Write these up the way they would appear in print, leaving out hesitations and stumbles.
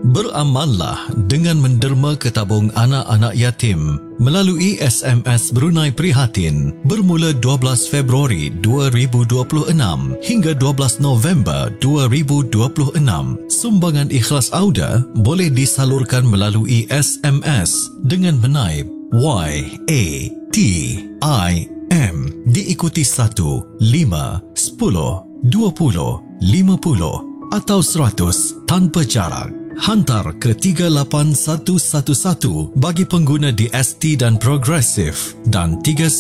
Beramallah dengan menderma ke tabung anak-anak yatim melalui SMS Brunei Prihatin bermula 12 Februari 2026 hingga 12 November 2026. Sumbangan ikhlas Auda boleh disalurkan melalui SMS dengan menaip YATIM diikuti 1, 5, 10, 20, 50 atau 100 tanpa jarak. Hantar ke 38111 bagi pengguna DST dan Progresif dan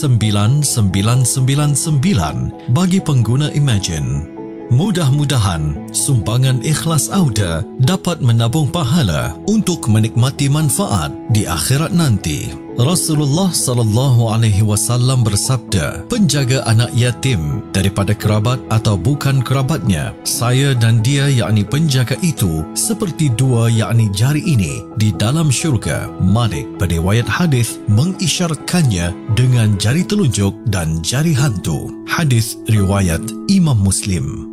39999 bagi pengguna Imagine. Mudah-mudahan sumbangan ikhlas Auda dapat menabung pahala untuk menikmati manfaat di akhirat nanti. Rasulullah sallallahu alaihi wasallam bersabda, penjaga anak yatim daripada kerabat atau bukan kerabatnya, saya dan dia yakni penjaga itu seperti dua yakni jari ini di dalam syurga. Malik pada riwayat hadis mengisyaratkannya dengan jari telunjuk dan jari hantu. Hadis riwayat Imam Muslim.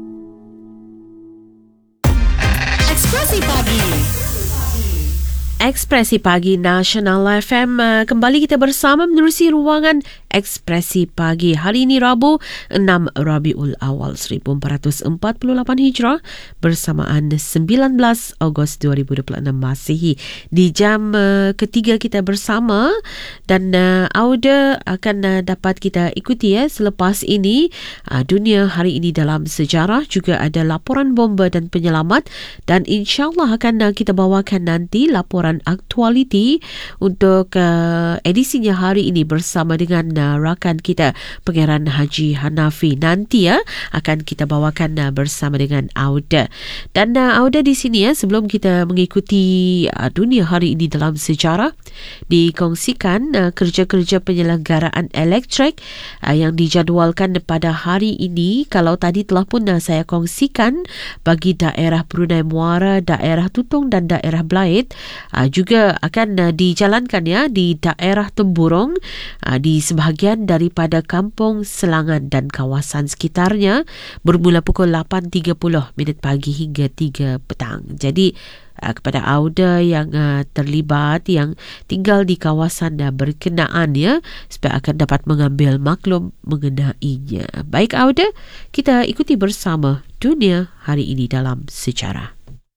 Ekspresi Pagi. Ekspresi Pagi Nasional FM. Kembali kita bersama menerusi ruangan Ekspresi Pagi. Hari ini Rabu 6 Rabiul Awal 1448 Hijrah bersamaan 19 Ogos 2026 Masihi. Di jam ketiga kita bersama dan Auda akan dapat kita ikuti selepas ini dunia hari ini dalam sejarah, juga ada laporan bomba dan penyelamat, dan insyaAllah akan kita bawakan nanti laporan aktualiti untuk edisinya hari ini bersama dengan rakan kita Pangeran Haji Hanafi. Nanti akan kita bawakan bersama dengan Auda. Dan Auda di sini sebelum kita mengikuti dunia hari ini dalam sejarah, dikongsikan kerja-kerja penyelenggaraan elektrik yang dijadualkan pada hari ini. Kalau tadi telah pun saya kongsikan bagi daerah Brunei Muara, daerah Tutong dan daerah Belait, juga akan dijalankan di daerah Temburong, di sebahagian daripada Kampung Selangan dan kawasan sekitarnya bermula pukul 8.30 pagi hingga 3 petang. Jadi kepada Auda yang terlibat, yang tinggal di kawasan berkenaan supaya akan dapat mengambil maklum mengenainya. Baik Auda, kita ikuti bersama dunia hari ini dalam sejarah.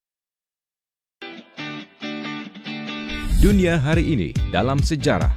Dunia hari ini dalam sejarah.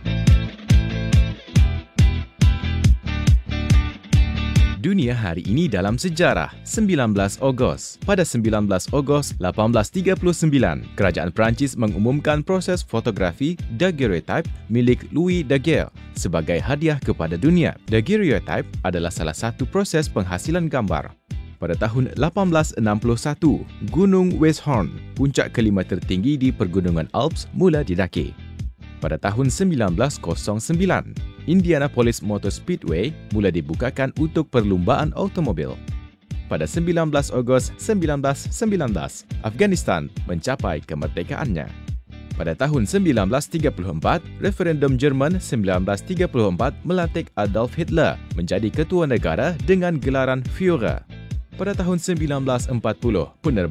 Dunia hari ini dalam sejarah, 19 Ogos. Pada 19 Ogos 1839, Kerajaan Perancis mengumumkan proses fotografi daguerreotype milik Louis Daguerre sebagai hadiah kepada dunia. Daguerreotype adalah salah satu proses penghasilan gambar. Pada tahun 1861, Gunung Weisshorn, puncak kelima tertinggi di Pergunungan Alps, mula didaki. Pada tahun 1909, Indianapolis Motor Speedway mula dibukakan untuk perlumbaan automobil. Pada 19 Ogos 1919, Afghanistan mencapai kemerdekaannya. Pada tahun 1934, referendum Jerman 1934 melantik Adolf Hitler menjadi ketua negara dengan gelaran Führer. Pada tahun 1940, penerbangan